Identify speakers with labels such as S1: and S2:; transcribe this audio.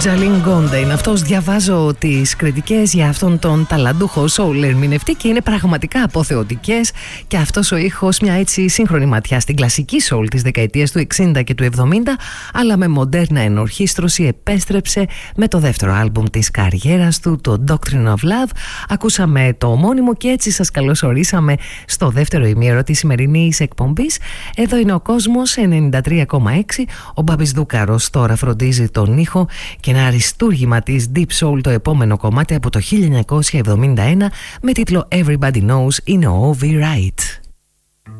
S1: Τζαλίν Γκόντε είναι αυτός. Διαβάζω τις κριτικές για αυτόν τον ταλαντούχο soul ερμηνευτή και είναι πραγματικά αποθεωτικές. Και αυτός ο ήχος, μια έτσι σύγχρονη ματιά στην κλασική soul της δεκαετίας του 60 και του 70, αλλά με μοντέρνα ενορχήστρωση, επέστρεψε με το δεύτερο άλμπουμ της καριέρας του, το Doctrine of Love. Ακούσαμε το ομώνυμο και έτσι σας καλωσορίσαμε στο δεύτερο ημίωρο της σημερινής εκπομπής. Εδώ είναι ο κόσμος 93,6. Ο Μπάμπης Δούκαρος τώρα φροντίζει τον ήχο και ένα αριστούργημα της Deep Soul, το επόμενο κομμάτι από το 1971 με τίτλο Everybody Knows είναι ο Ovi Wright.